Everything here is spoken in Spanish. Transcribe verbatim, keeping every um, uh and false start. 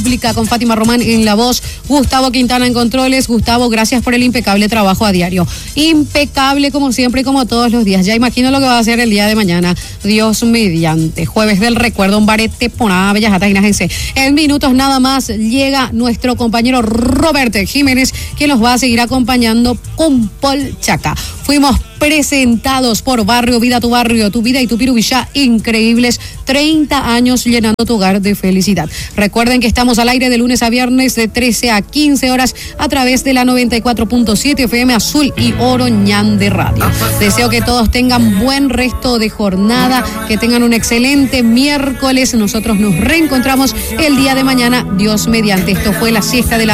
Con Fátima Román en la voz, Gustavo Quintana en controles. Gustavo, gracias por el impecable trabajo a diario. Impecable como siempre y como todos los días. Ya imagino lo que va a hacer el día de mañana. Dios mediante. Jueves del recuerdo, un barete ponada, bellas atágenas. En minutos nada más llega nuestro compañero Roberto Jiménez, que nos va a seguir acompañando con Paul Chaca. Fuimos presentados por Barrio Vida, tu barrio, tu vida y tu pirubillá. Increíbles treinta años llenando tu hogar de felicidad. Recuerden que estamos al aire de lunes a viernes de trece a quince horas a través de la noventa y cuatro punto siete F M Azul y Oroñán de Radio. Deseo que todos tengan buen resto de jornada, que tengan un excelente miércoles. Nosotros nos reencontramos el día de mañana, Dios mediante. Esto fue la siesta de la